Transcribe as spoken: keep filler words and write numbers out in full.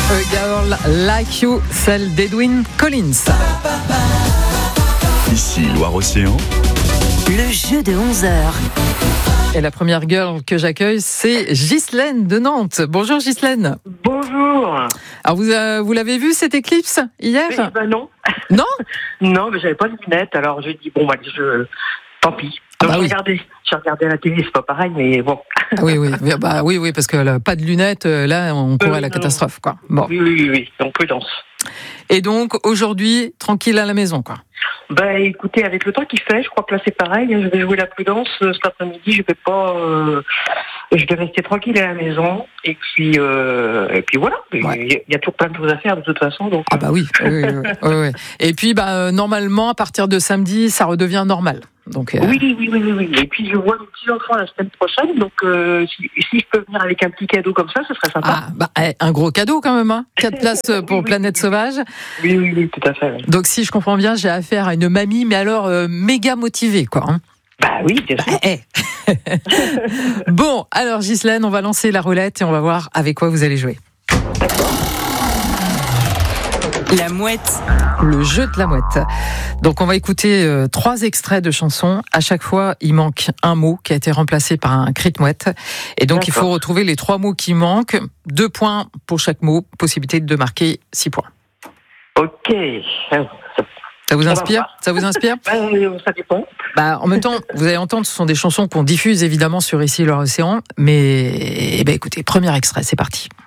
A Girl Like You, celle d'Edwyn Collins. Ici Loire-Océan. Le jeu de onze heures. Et la première girl que j'accueille, c'est Ghislaine de Nantes. Bonjour Ghislaine. Bonjour. Alors vous, euh, vous l'avez vu cette éclipse hier ? Eh ben non. Non ? Non, mais j'avais pas de lunettes, alors j'ai dit bon bah je tant pis. Donc Ah bah j'ai oui. regardé, j'ai regardé à la télé, c'est pas pareil, mais bon. Ah oui, oui, bah oui, oui, parce que là, pas de lunettes, là, on courait Oui, à la non, catastrophe, quoi. Bon. Oui, oui, oui, oui. Donc prudence. Et donc aujourd'hui, tranquille à la maison, quoi. Bah écoutez, avec le temps qu'il fait, je crois que là c'est pareil. Je vais jouer la prudence euh, cet après-midi. Je vais pas, euh, je vais rester tranquille à la maison. Et puis, euh, et puis voilà. Il Ouais. y, a- il y a toujours plein de choses à faire de toute façon. Donc. Ah bah oui, oui, oui, oui, oui, oui. Et puis, bah euh, normalement, à partir de samedi, ça redevient normal. Donc. euh, Oui, oui, oui, oui, oui. Et puis je vois mes petits enfants la semaine prochaine, donc euh, si, si je peux venir avec un petit cadeau comme ça, ce serait sympa. Ah bah eh, un gros cadeau quand même, hein. Quatre places pour Oui, oui, Planète oui. Sauvage. Oui, oui, oui, tout à fait. Oui. Donc si je comprends bien, j'ai affaire à une mamie, mais alors euh, méga motivée, quoi. Hein. Bah oui, bien sûr. Eh, eh. Bon, alors Ghislaine, on va lancer la roulette et on va voir avec quoi vous allez jouer. La mouette. Le jeu de la mouette. Donc on va écouter euh, trois extraits de chansons. À chaque fois, il manque un mot qui a été remplacé par un cri de mouette. Et donc il faut D'accord. retrouver les trois mots qui manquent. Deux points pour chaque mot. Possibilité de marquer six points. Ok. Ça, Ça vous Ça va inspire pas. Ça vous inspire euh, ça dépend. Bah, en même temps, vous allez entendre, ce sont des chansons qu'on diffuse évidemment sur Ici Loire-Océan. Mais eh ben, écoutez, premier extrait, c'est parti.